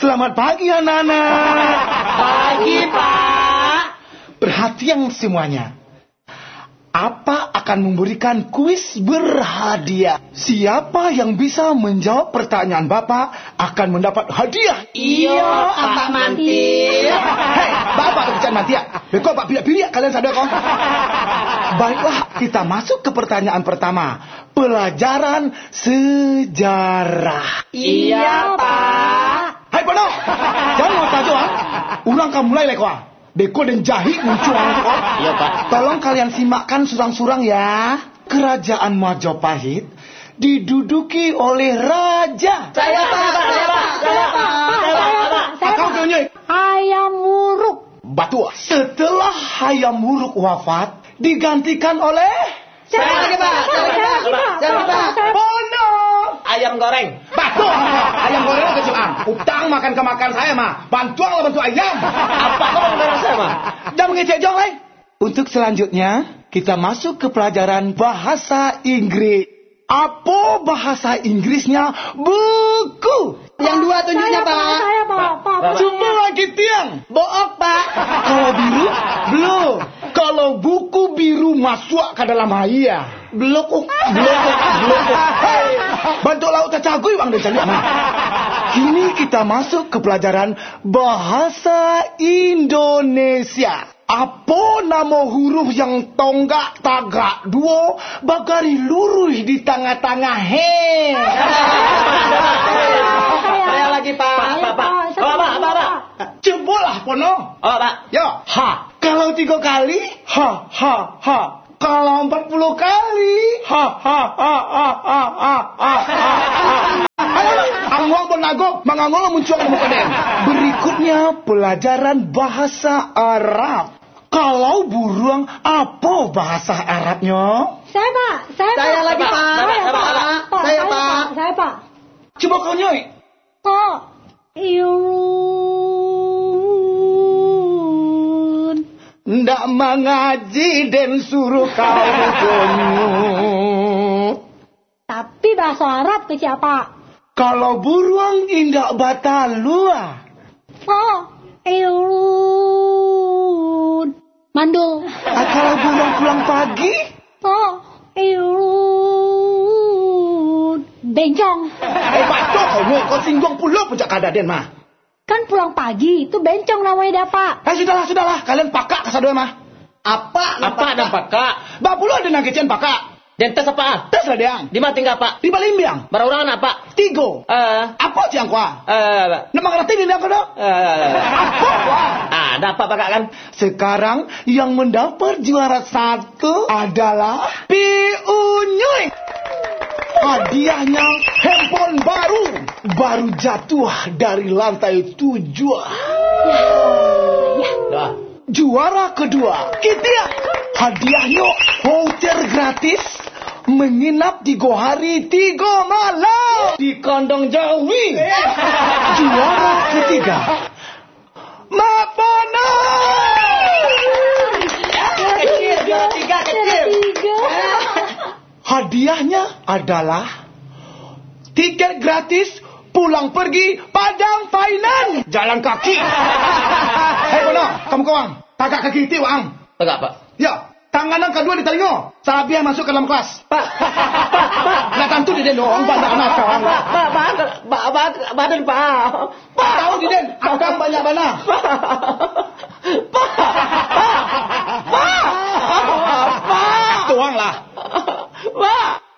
Selamat pagi anak-anak. Pagi, Pak. Perhatian semuanya. Apa akan memberikan kuis berhadiah. Siapa yang bisa menjawab pertanyaan Bapak akan mendapat hadiah. Iya, Pak Manti. Hei, Bapak kerjaan Manti ya. Kok Pak pilih kalian sadar kok? Baiklah, kita masuk ke pertanyaan pertama. Pelajaran sejarah. Iya, Pak. Hai Pono, jangan mau tahu Urang kamu mulai lekwa. Beko dan jahi muncul. Iya, Pak. Tolong kalian simakkan surang-surang ya. Kerajaan Majapahit diduduki oleh raja. Saya, Pak. Kau tunjuk. Hayam Wuruk. Batu. Setelah Hayam Wuruk wafat, digantikan oleh Saya lagi, Pak. Pono. Ayam goreng. Batu. Ayam goreng kecil utang makan kemakan saya mah. Bantuan lah bantu ayam. Apa kau goreng saya, Pak? Jangan mengecek jong, lai. Untuk selanjutnya, kita masuk ke pelajaran bahasa Inggris. Apa bahasa Inggrisnya? Buku. Yang dua tunjuknya, Pak. Saya, Pak. Coba lagi tiang. Book, Pak. Kalau biru, belum. Kalau buku biru masuk ke dalam haya. Belum. Hey, bantu laut cacagui bang dan cari anak. Kini kita masuk ke pelajaran bahasa Indonesia. Apa nama huruf yang tonggak tagak dua bagari lurus di tengah-tengah he? Saya lagi, Pak. Pak. Cobalah Pono. Oh, Pak. Yo, ha. Kalau 3 kali, ha. Kalau 40 kali, ha. Angwang penagok, mangangol muncul ke muka den. Berikutnya pelajaran bahasa Arab. Kalau burung, apa bahasa Arabnya? Saya, Pak. Saya lagi, Pak. Saya, Pak. Saya, Pak. Coba kau nyoy. Kok. Iun. Ndak mengaji dan suruh kau kunyuk. Tapi bahasa Arab ke siapa? Kalau burung indak batalua. Kok. Iun. Mandul. Kalau burung pulang pagi. Kok. Iun. Bencong. Batok kau singgung pulau puncak kadaden mah. Kan pulang pagi, itu bencong namanya Pak. Sudahlah. Kalian pakak kasadua mah. Apa dan Pak? Bak pulau ada nangkecian pakak. Dan tes apa? Tes lah deang. Di mati nggak, Pak? Di Balimbiang. Barauran apa? 3. Apa ciang kuah? Nama ngerti di dalam dong? Apa kuah? Ada apa, Pak kan? Sekarang yang mendapat juara 1 adalah Piunyuy. Hadiahnya handphone baru jatuh dari lantai 7. Juara kedua, kita hadiahnya voucher gratis menginap 3 hari 3 malam di Kondong Jawi. Juara ketiga, Mapono. Kecil. Hadiahnya adalah tiket gratis pulang pergi Padang Painan jalan kaki. Hei Pono, kamu kawang. Tagak kaki itu ang. Tegak, Pak. Ya, tangan yang kedua di telinga. Sabiah masuk ke dalam kelas. Pak. Nah tentu di den dong, banyak anak kawang. Badan, Pak. Tahu di den, akang banyak bana. Pak. Tuang lah. Pak.